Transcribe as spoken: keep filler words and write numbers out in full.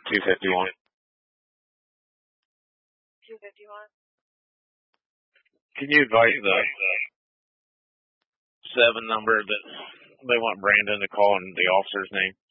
two fifty-one. two fifty-one. Can you advise the seven number that they want Brandon to call and the officer's name?